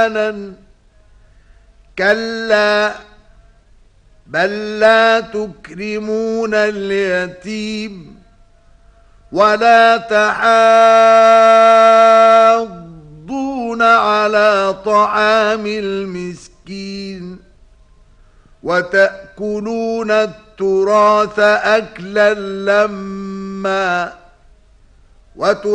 كلا بل لا تكرمون اليتيم ولا تحاضون على طعام المسكين وتأكلون التراث أكلا لما